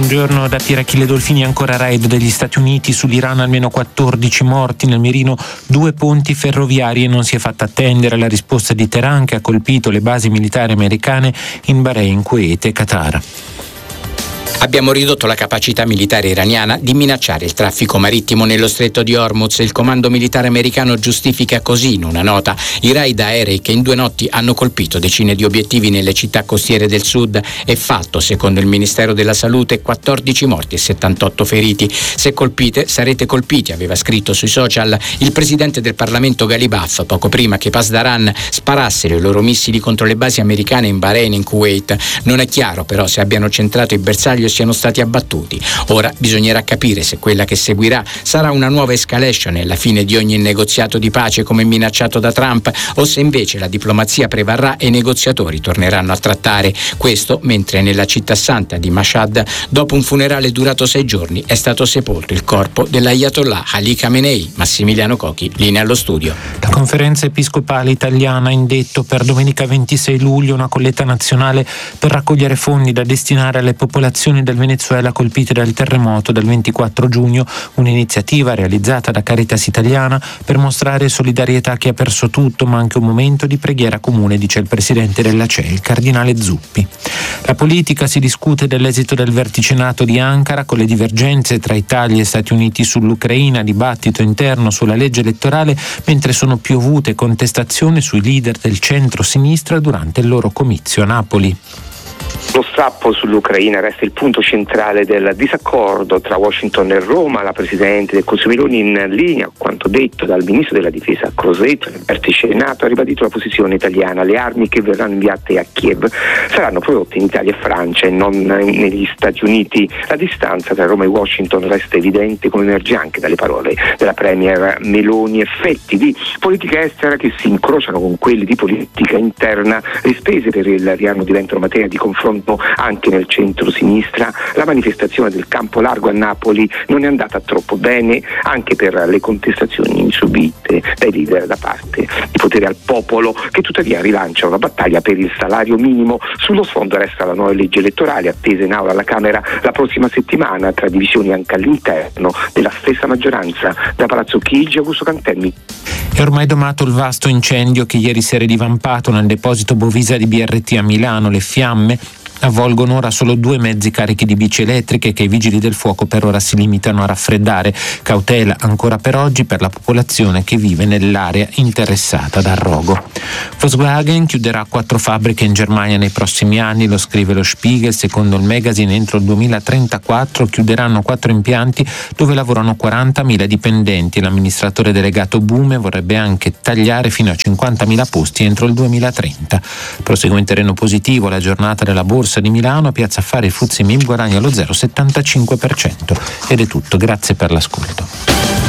giorno da Pier Achille Dolfini, ancora raid degli Stati Uniti sull'Iran, almeno 14 morti nel mirino 2 ponti ferroviari, e non si è fatta attendere la risposta di Teheran, che ha colpito le basi militari americane in Bahrain, Kuwait e Qatar. Abbiamo ridotto la capacità militare iraniana di minacciare il traffico marittimo nello stretto di Hormuz. Il comando militare americano giustifica così in una nota i raid aerei che in 2 notti hanno colpito decine di obiettivi nelle città costiere del sud e fatto, secondo il Ministero della Salute, 14 morti e 78 feriti. Se colpite, sarete colpiti, aveva scritto sui social il presidente del Parlamento Ghalibaf poco prima che Pasdaran sparassero i loro missili contro le basi americane in Bahrain e in Kuwait. Non è chiaro però se abbiano centrato i bersagli siano stati abbattuti. Ora bisognerà capire se quella che seguirà sarà una nuova escalation e la fine di ogni negoziato di pace come minacciato da Trump, o se invece la diplomazia prevarrà e i negoziatori torneranno a trattare. Questo mentre nella città santa di Mashhad, dopo un funerale durato 6 giorni, è stato sepolto il corpo dell'Ayatollah Ali Khamenei. Massimiliano Cocchi, linea allo studio. La Conferenza Episcopale Italiana ha indetto per domenica 26 luglio una colletta nazionale per raccogliere fondi da destinare alle popolazioni del Venezuela colpite dal terremoto del 24 giugno, un'iniziativa realizzata da Caritas Italiana per mostrare solidarietà a chi ha perso tutto, ma anche un momento di preghiera comune, dice il presidente della CEI, il cardinale Zuppi. La politica: si discute dell'esito del vertice NATO di Ankara, con le divergenze tra Italia e Stati Uniti sull'Ucraina, dibattito interno sulla legge elettorale, mentre sono piovute contestazioni sui leader del centro-sinistra durante il loro comizio a Napoli. Lo strappo sull'Ucraina resta il punto centrale del disaccordo tra Washington e Roma. La Presidente del Consiglio Meloni, in linea con quanto detto dal Ministro della Difesa Crosetto nel vertice NATO, ha ribadito la posizione italiana: le armi che verranno inviate a Kiev saranno prodotte in Italia e Francia e non negli Stati Uniti. La distanza tra Roma e Washington resta evidente, come emerge anche dalle parole della Premier Meloni. Effetti di politica estera che si incrociano con quelli di politica interna. Le spese per il riarmo diventano materia di confronto anche nel centro-sinistra. La manifestazione del Campo Largo a Napoli non è andata troppo bene, anche per le contestazioni subite dai leader da parte di Potere al Popolo, che tuttavia rilanciano la battaglia per il salario minimo. Sullo sfondo resta la nuova legge elettorale, attesa in aula alla Camera la prossima settimana, tra divisioni anche all'interno della stessa maggioranza. Da Palazzo Chigi, Augusto Cantelmi. È ormai domato il vasto incendio che ieri sera è divampato nel deposito Bovisa di BRT a Milano. Le fiamme avvolgono ora solo 2 mezzi carichi di bici elettriche che i vigili del fuoco per ora si limitano a raffreddare. Cautela ancora per oggi per la popolazione che vive nell'area interessata dal rogo. Volkswagen chiuderà 4 fabbriche in Germania nei prossimi anni, lo scrive lo Spiegel. Secondo il magazine, entro il 2034 chiuderanno 4 impianti dove lavorano 40.000 dipendenti. L'amministratore delegato Bume vorrebbe anche tagliare fino a 50.000 posti entro il 2030. Prosegue in terreno positivo la giornata della borsa di Milano. A Piazza Affari il FTSE MIB guadagna lo 0,75%. Ed è tutto, grazie per l'ascolto.